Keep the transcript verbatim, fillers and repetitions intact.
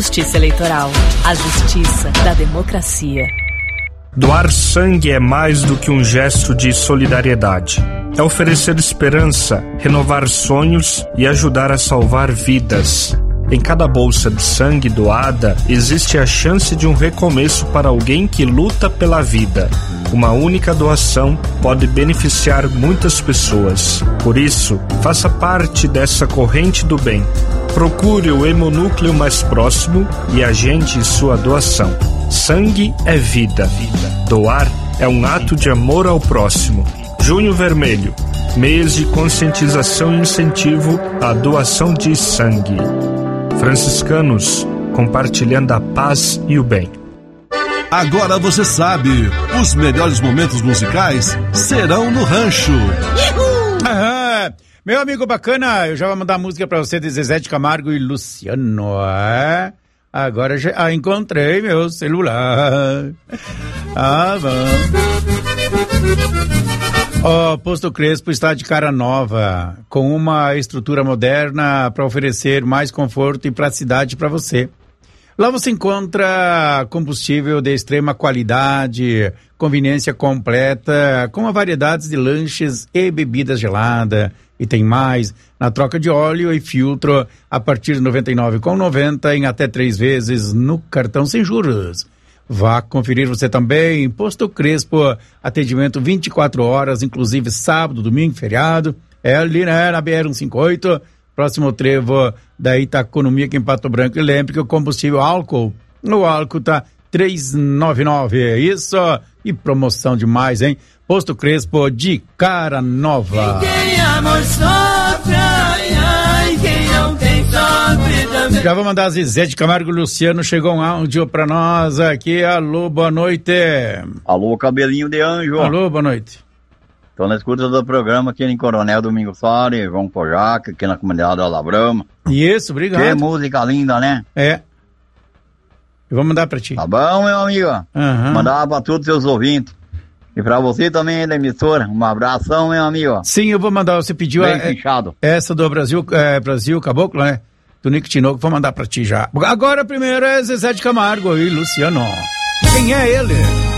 Justiça Eleitoral, a justiça da democracia. Doar sangue é mais do que um gesto de solidariedade. É oferecer esperança, renovar sonhos e ajudar a salvar vidas. Em cada bolsa de sangue doada, existe a chance de um recomeço para alguém que luta pela vida. Uma única doação pode beneficiar muitas pessoas. Por isso, faça parte dessa corrente do bem. Procure o hemonúcleo mais próximo e agende sua doação. Sangue é vida. Doar é um ato de amor ao próximo. Junho Vermelho, mês de conscientização e incentivo à doação de sangue. Franciscanos, compartilhando a paz e o bem. Agora você sabe, os melhores momentos musicais serão no Rancho. Ah, meu amigo bacana, eu já vou mandar música pra você de Zezé de Camargo e Luciano. É? Agora já ah, encontrei meu celular. Ah, bom. Ó, oh, Posto Crespo está de cara nova, com uma estrutura moderna para oferecer mais conforto e praticidade para você. Lá você encontra combustível de extrema qualidade, conveniência completa, com uma variedade de lanches e bebidas geladas. E tem mais, na troca de óleo e filtro, a partir de noventa e nove reais e noventa centavos em até três vezes no cartão sem juros. Vá conferir você também, Posto Crespo, atendimento vinte e quatro horas, inclusive sábado, domingo, feriado. É ali, né, na B R cento e cinquenta e oito, próximo ao trevo da Itaconomia aqui em Pato Branco. E lembre que o combustível álcool, o álcool tá três reais e noventa e nove centavos. Isso, e promoção demais, hein? Posto Crespo de cara nova. Quem amor sofre, ai, ai, quem não tem sofre também. Já vou mandar a Zezé de Camargo e Luciano, chegou um áudio pra nós aqui. Alô, boa noite. Alô, cabelinho de anjo. Alô, boa noite. Tô na escuta do programa aqui em Coronel Domingos Soares, João Pojac, aqui na comunidade da Labrama. Isso, obrigado. Que música linda, né? É. Eu vou mandar pra ti. Tá bom, meu amigo. Uhum. Mandar pra todos os seus ouvintes. E pra você também, da emissora, um abração, meu amigo. Sim, eu vou mandar, você pediu Bem a, fechado. essa do Brasil, é, Brasil Caboclo, né? Do Nick Tinoco, vou mandar pra ti já. Agora primeiro é Zezé de Camargo e Luciano. Quem é ele?